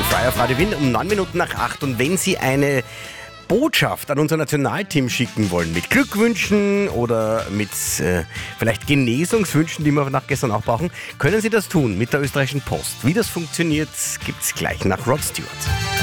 Frei auf Radio Wien um 8:09. Und wenn Sie eine Botschaft an unser Nationalteam schicken wollen, mit Glückwünschen oder mit vielleicht Genesungswünschen, die wir nach gestern auch brauchen, können Sie das tun mit der österreichischen Post. Wie das funktioniert, gibt's gleich nach Rod Stewart.